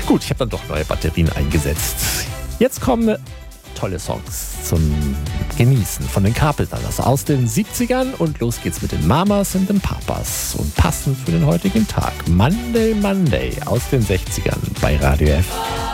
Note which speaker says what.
Speaker 1: Gut, ich habe dann doch neue Batterien eingesetzt. Jetzt kommen tolle Songs zum Genießen von den Carpenters aus den 70ern und los geht's mit den Mamas und den Papas und passend für den heutigen Tag Monday Monday aus den 60ern bei Radio F.